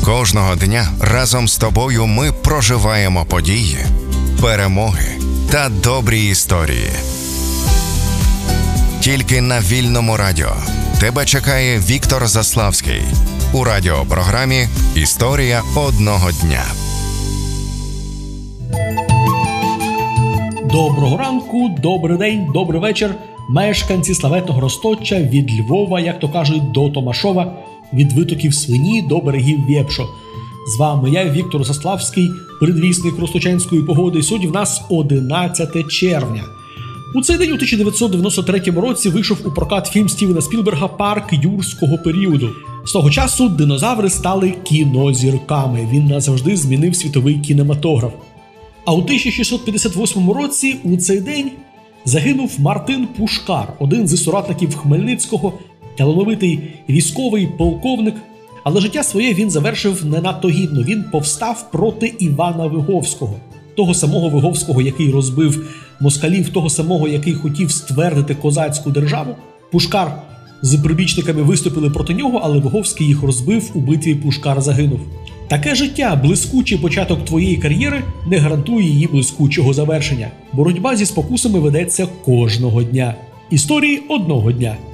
Кожного дня разом з тобою ми проживаємо події, перемоги та добрі історії. Тільки на Вільному радіо тебе чекає Віктор Заславський у радіопрограмі «Історія одного дня». Доброго ранку, добрий день, добрий вечір. Мешканці славетного Розточа від Львова, як то кажуть, до Томашова, від витоків Свині до берегів Вєпшо. З вами я, Віктор Заславський, предвісник розточанської погоди. Сьогодні в нас 11 червня. У цей день у 1993 році вийшов у прокат фільм Стівена Спілберга «Парк юрського періоду». З того часу динозаври стали кінозірками. Він назавжди змінив світовий кінематограф. А у 1658 році у цей день загинув Мартин Пушкар, один зі соратників Хмельницького, талановитий військовий полковник. Але життя своє він завершив не надто гідно. Він повстав проти Івана Виговського. Того самого Виговського, який розбив москалів, того самого, який хотів ствердити козацьку державу. Пушкар з прибічниками виступили проти нього, але Виговський їх розбив, у битві Пушкар загинув. Таке життя, блискучий початок твоєї кар'єри, не гарантує її блискучого завершення. Боротьба зі спокусами ведеться кожного дня. Історії одного дня.